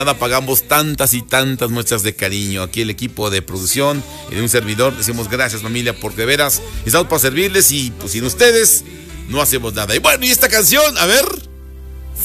nada pagamos tantas y tantas muestras de cariño. Aquí el equipo de producción y de un servidor decimos gracias, familia, porque de veras estamos para servirles y pues sin ustedes no hacemos nada. Y bueno, y esta canción, a ver.